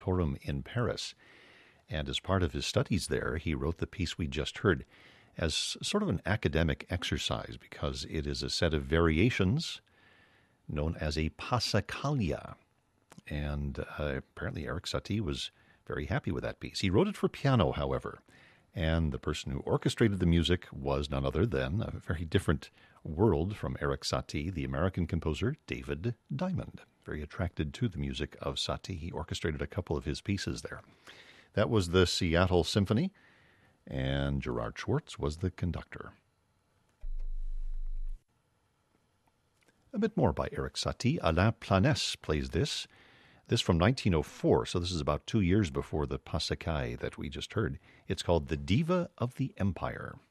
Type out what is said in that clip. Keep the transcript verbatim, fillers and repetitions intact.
Conservatorium in Paris. And as part of his studies there, he wrote the piece we just heard as sort of an academic exercise because it is a set of variations known as a passacaglia. And uh, apparently Erik Satie was very happy with that piece. He wrote it for piano, however, and the person who orchestrated the music was none other than a very different world from Erik Satie, the American composer David Diamond. Very attracted to the music of Satie. He orchestrated a couple of his pieces there. That was the Seattle Symphony, and Gerard Schwartz was the conductor. A bit more by Erik Satie. Alain Planès plays this. This from nineteen oh four, so this is about two years before the Passacaglia that we just heard. It's called The Diva of the Empire.